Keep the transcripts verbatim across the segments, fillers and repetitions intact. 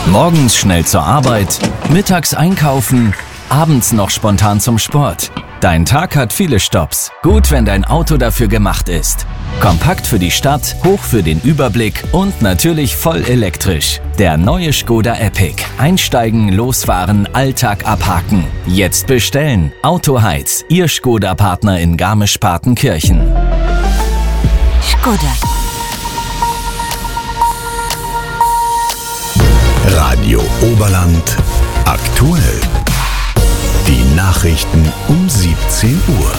Morgens schnell zur Arbeit, mittags einkaufen, abends noch spontan zum Sport. Dein Tag hat viele Stopps. Gut, wenn dein Auto dafür gemacht ist. Kompakt für die Stadt, hoch für den Überblick und natürlich voll elektrisch. Der neue Škoda Epiq. Einsteigen, losfahren, Alltag abhaken. Jetzt bestellen. Autoheiz, Ihr Škoda-Partner in Garmisch-Partenkirchen. Škoda. Radio Oberland aktuell. Die Nachrichten um siebzehn Uhr.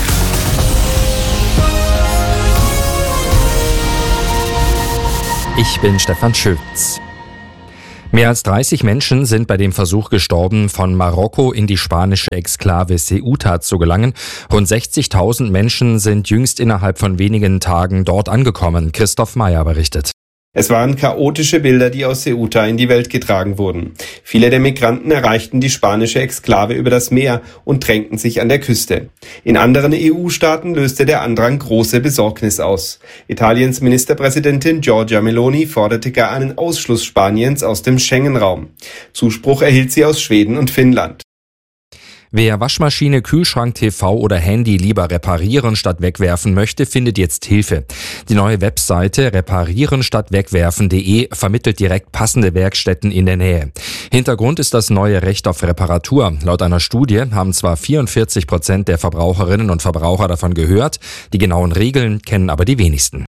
Ich bin Stefan Schütz. Mehr als dreißig Menschen sind bei dem Versuch gestorben, von Marokko in die spanische Exklave Ceuta zu gelangen. Rund sechzigtausend Menschen sind jüngst innerhalb von wenigen Tagen dort angekommen. Christoph Meyer berichtet. Es waren chaotische Bilder, die aus Ceuta in die Welt getragen wurden. Viele der Migranten erreichten die spanische Exklave über das Meer und drängten sich an der Küste. In anderen E U-Staaten löste der Andrang große Besorgnis aus. Italiens Ministerpräsidentin Giorgia Meloni forderte gar einen Ausschluss Spaniens aus dem Schengen-Raum. Zuspruch erhielt sie aus Schweden und Finnland. Wer Waschmaschine, Kühlschrank, T V oder Handy lieber reparieren statt wegwerfen möchte, findet jetzt Hilfe. Die neue Webseite reparieren statt wegwerfen punkt de vermittelt direkt passende Werkstätten in der Nähe. Hintergrund ist das neue Recht auf Reparatur. Laut einer Studie haben zwar vierundvierzig Prozent der Verbraucherinnen und Verbraucher davon gehört, die genauen Regeln kennen aber die wenigsten.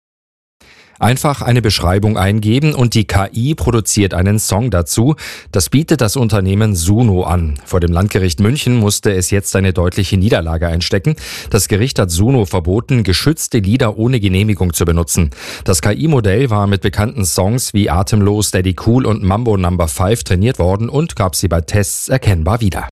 Einfach eine Beschreibung eingeben und die K I produziert einen Song dazu. Das bietet das Unternehmen Suno an. Vor dem Landgericht München musste es jetzt eine deutliche Niederlage einstecken. Das Gericht hat Suno verboten, geschützte Lieder ohne Genehmigung zu benutzen. Das K I-Modell war mit bekannten Songs wie Atemlos, Steady Cool und Mambo Number fünf trainiert worden und gab sie bei Tests erkennbar wieder.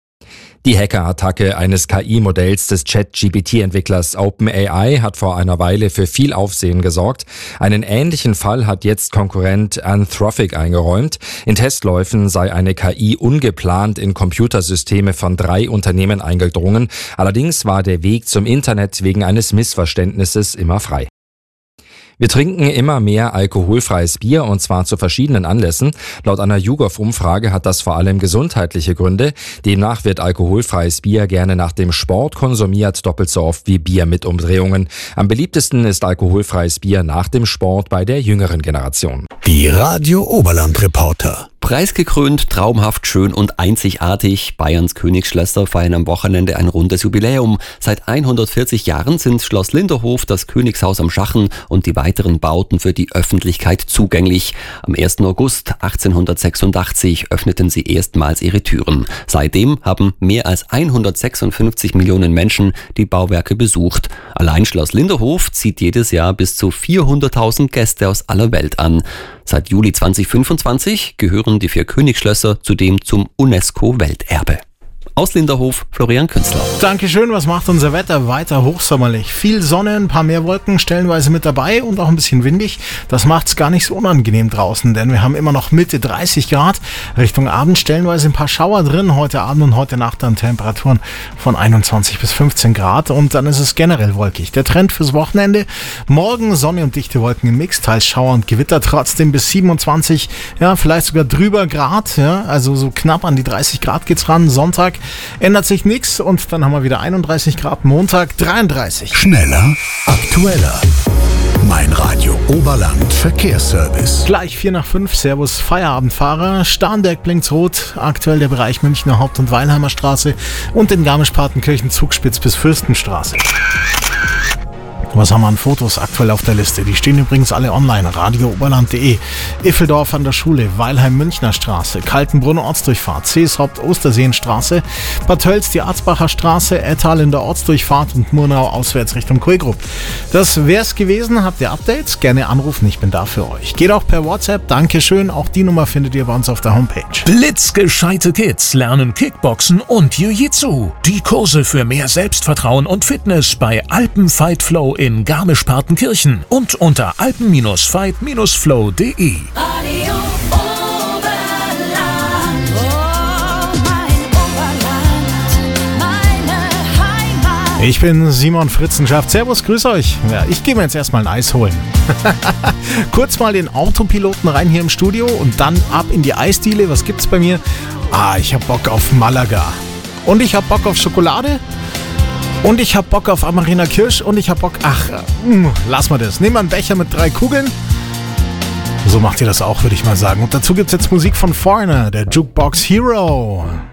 Die Hackerattacke eines K I-Modells des Chat-G P T-Entwicklers OpenAI hat vor einer Weile für viel Aufsehen gesorgt. Einen ähnlichen Fall hat jetzt Konkurrent Anthropic eingeräumt. In Testläufen sei eine K I ungeplant in Computersysteme von drei Unternehmen eingedrungen. Allerdings war der Weg zum Internet wegen eines Missverständnisses immer frei. Wir trinken immer mehr alkoholfreies Bier und zwar zu verschiedenen Anlässen. Laut einer YouGov-Umfrage hat das vor allem gesundheitliche Gründe. Demnach wird alkoholfreies Bier gerne nach dem Sport konsumiert, doppelt so oft wie Bier mit Umdrehungen. Am beliebtesten ist alkoholfreies Bier nach dem Sport bei der jüngeren Generation. Die Radio Oberland Reporter. Preisgekrönt, traumhaft, schön und einzigartig. Bayerns Königsschlösser feiern am Wochenende ein rundes Jubiläum. Seit hundertvierzig Jahren sind Schloss Linderhof, das Königshaus am Schachen und die weiteren Bauten für die Öffentlichkeit zugänglich. Am ersten August achtzehnhundertsechsundachtzig öffneten sie erstmals ihre Türen. Seitdem haben mehr als hundertsechsundfünfzig Millionen Menschen die Bauwerke besucht. Allein Schloss Linderhof zieht jedes Jahr bis zu vierhunderttausend Gäste aus aller Welt an. Seit Juli zweitausendfünfundzwanzig gehören die vier Königsschlösser zudem zum UNESCO-Welterbe. Aus Linderhof, Florian Künstler. Dankeschön, was macht unser Wetter? Weiter hochsommerlich. Viel Sonne, ein paar mehr Wolken stellenweise mit dabei und auch ein bisschen windig. Das macht es gar nicht so unangenehm draußen, denn wir haben immer noch Mitte dreißig Grad. Richtung Abend stellenweise ein paar Schauer drin. Heute Abend und heute Nacht dann Temperaturen von einundzwanzig bis fünfzehn Grad und dann ist es generell wolkig. Der Trend fürs Wochenende: morgen Sonne und dichte Wolken im Mix, teils Schauer und Gewitter, trotzdem bis siebenundzwanzig, ja, vielleicht sogar drüber Grad, ja, also so knapp an die dreißig Grad geht's ran. Sonntag ändert sich nichts und dann haben wir wieder einunddreißig Grad, Montag dreiunddreißig. Schneller, aktueller. Mein Radio Oberland Verkehrsservice. Gleich vier nach fünf, Servus Feierabendfahrer. Starnberg blinkt's rot, aktuell der Bereich Münchner Haupt- und Weilheimer Straße und in Garmisch-Partenkirchen Zugspitz bis Fürstenstraße. Was haben wir an Fotos aktuell auf der Liste? Die stehen übrigens alle online. radio oberland punkt de. Iffeldorf an der Schule, Weilheim-Münchner Straße, Kaltenbrunn Ortsdurchfahrt, Seeshaupt Osterseenstraße, Bad Tölz die Arzbacher Straße, Ettal in der Ortsdurchfahrt und Murnau auswärts Richtung Kohlgrub. Das wär's gewesen. Habt ihr Updates? Gerne anrufen, ich bin da für euch. Geht auch per WhatsApp. Dankeschön. Auch die Nummer findet ihr bei uns auf der Homepage. Blitzgescheite Kids lernen Kickboxen und Jiu-Jitsu. Die Kurse für mehr Selbstvertrauen und Fitness bei Alpenfight Flow in Garmisch-Partenkirchen und unter alpen fight flow punkt de. Radio Oberland, oh mein Oberland, meine Heimat. Ich bin Simon Fritzenschaft. Servus, grüß euch. Ja, ich gehe mir jetzt erstmal ein Eis holen. Kurz mal den Autopiloten rein hier im Studio und dann ab in die Eisdiele. Was gibt's bei mir? Ah, ich hab Bock auf Malaga. Und ich hab Bock auf Schokolade. Und ich hab Bock auf Amarena Kirsch. Und ich hab Bock... Ach, mh, lass mal das. Nehmen wir einen Becher mit drei Kugeln. So macht ihr das auch, würde ich mal sagen. Und dazu gibt's jetzt Musik von Foreigner, der Jukebox Hero.